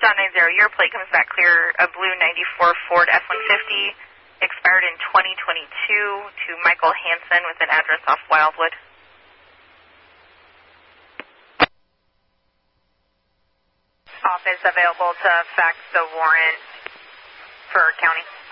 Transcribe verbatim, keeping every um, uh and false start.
Sean nine zero, your plate comes back clear. A blue ninety-four Ford F one fifty, expired in twenty twenty-two, to Michael Hansen with an address off Wildwood. Office available to fax the warrant for county.